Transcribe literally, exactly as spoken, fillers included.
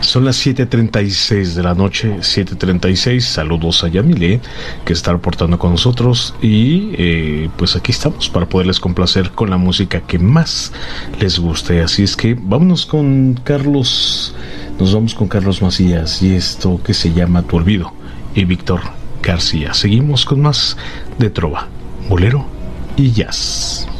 Son las siete treinta y seis de la noche, siete treinta y seis. Saludos a Yamile, que está reportando con nosotros. Y eh, pues aquí estamos para poderles complacer con la música que más les guste. Así es que vámonos con Carlos. Nos vamos con Carlos Macías y esto que se llama Tu Olvido. Y Víctor García. Seguimos con más de trova, bolero y jazz.